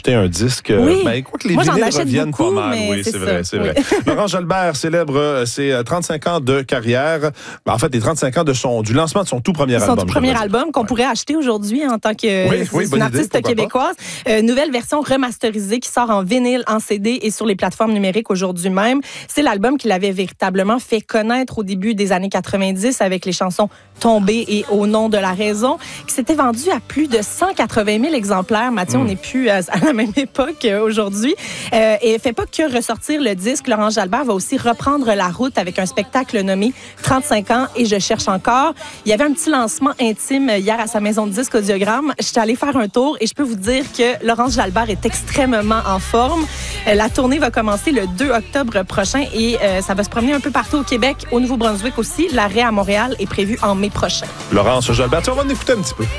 acheter un disque. Oui. Quoi que les Moi, j'en vinyles achète reviennent beaucoup, pas mal. mais Oui, c'est vrai, c'est oui. vrai. Laurence Jalbert célèbre ses 35 ans de carrière. En fait, les 35 ans du lancement de son tout premier album. Son tout premier album qu'on pourrait acheter aujourd'hui en tant que bonne artiste idée, québécoise. Nouvelle version remasterisée qui sort en vinyle, en CD et sur les plateformes numériques aujourd'hui même. C'est l'album qui l'avait véritablement fait connaître au début des années 90 avec les chansons Tombée et Au nom de la raison, qui s'était vendu à plus de 180 000 exemplaires. Mathieu, on n'est plus à la même époque aujourd'hui. Et fait pas que ressortir le disque. Laurence Jalbert va aussi reprendre la route avec un spectacle nommé 35 ans et je cherche encore. Il y avait un petit lancement intime hier à sa maison de disque Audiogramme. Je suis allée faire un tour et je peux vous dire que Laurence Jalbert est extrêmement en forme. La tournée va commencer le 2 octobre prochain et ça va se promener un peu partout au Québec, au Nouveau-Brunswick aussi. L'arrêt à Montréal est prévu en mai prochain. Laurence Jalbert, on va en écouter un petit peu.